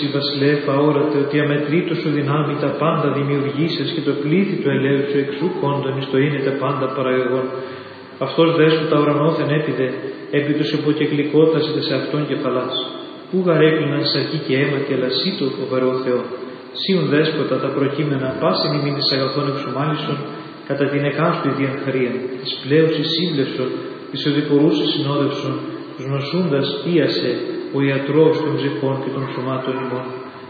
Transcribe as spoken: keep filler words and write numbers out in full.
Η βασιλέφα όρατε ότι αμετρήτως σου δυνάμει τα πάντα δημιουργήσεις και το πλήθη του ελαίου σου εξού κόντων εις το είναι τα πάντα παραεγών. Αυτός δέσου τα ουρανόθεν έπιδε, επί τους υποκεκλικότας σε αυτόν κεφαλάς. Πού γαρέκλειναν σαρκή και αίμα και λασί το φοβερό Θεό. Σύουν δέσποτα τα προκείμενα, πάσιν ημίν της αγαθών εξομάλισον, κατά την εκάστου ιδιαν χαρίαν, της πλέουσης σύμπλευσον, της οδηπορούσης συνόδευσον, τους νοσούντας ίασε, ο ιατρός των ψυχών και των σωμάτων ημών.